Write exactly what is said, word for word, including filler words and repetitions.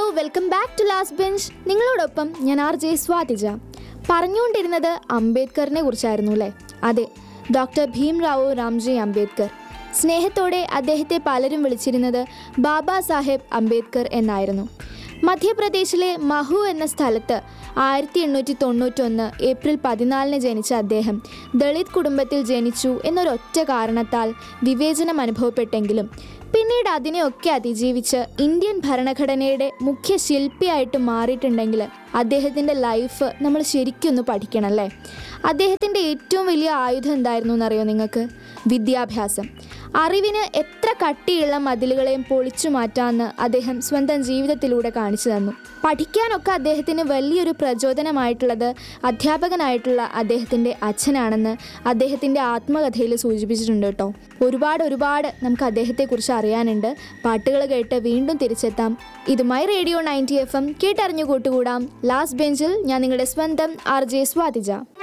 Welcome back to last bench. നിങ്ങളോടൊപ്പം ഞാൻ R J Swathija. പറഞ്ഞുകൊണ്ടിരുന്നത് അംബേദ്കറിനെ കുറിച്ചായിരുന്നു അല്ലേ? അതെ, ഡോക്ടർ ഭീംറാവു രാംജി അംബേദ്കർ. സ്നേഹത്തോടെ അദ്ദേഹത്തെ പലരും വിളിച്ചിരുന്നത് ബാബാ സാഹേബ് അംബേദ്കർ എന്നായിരുന്നു. മധ്യപ്രദേശിലെ മഹു എന്ന സ്ഥലത്ത് ആയിരത്തി എണ്ണൂറ്റി തൊണ്ണൂറ്റൊന്ന് ഏപ്രിൽ പതിനാലിന് ജനിച്ച അദ്ദേഹം ദളിത് കുടുംബത്തിൽ ജനിച്ചു എന്നൊരൊറ്റ കാരണത്താൽ വിവേചനം അനുഭവപ്പെട്ടെങ്കിലും പിന്നീട് അതിനെയൊക്കെ അതിജീവിച്ച് ഇന്ത്യൻ ഭരണഘടനയുടെ മുഖ്യ ശില്പിയായിട്ട് മാറിയിട്ടുണ്ടെങ്കിൽ അദ്ദേഹത്തിൻ്റെ ലൈഫ് നമ്മൾ ശരിക്കൊന്ന് പഠിക്കണം അല്ലേ? അദ്ദേഹത്തിൻ്റെ ഏറ്റവും വലിയ ആയുധം എന്തായിരുന്നു എന്നറിയോ നിങ്ങൾക്ക്? വിദ്യാഭ്യാസം. അറിവിന് എത്ര കട്ടിയുള്ള മതിലുകളെയും പൊളിച്ചു മാറ്റാമെന്ന് അദ്ദേഹം സ്വന്തം ജീവിതത്തിലൂടെ കാണിച്ചു തന്നു. പഠിക്കാനൊക്കെ അദ്ദേഹത്തിന് വലിയൊരു പ്രചോദനമായിട്ടുള്ളത് അധ്യാപകനായിട്ടുള്ള അദ്ദേഹത്തിൻ്റെ അച്ഛനാണെന്ന് അദ്ദേഹത്തിൻ്റെ ആത്മകഥയിൽ സൂചിപ്പിച്ചിട്ടുണ്ട് കേട്ടോ. ഒരുപാട് ഒരുപാട് നമുക്ക് അദ്ദേഹത്തെക്കുറിച്ച് അറിയാനുണ്ട്. പാട്ടുകൾ കേട്ട് വീണ്ടും തിരിച്ചെത്താം. ഇതുമായി റേഡിയോ നയൻറ്റി എഫ് എം കേട്ടറിഞ്ഞു കൂട്ടുകൂടാം. ലാസ്റ്റ് ബെഞ്ചിൽ ഞാൻ നിങ്ങളുടെ സ്വന്തം ആർ ജെ സ്വാതിജ.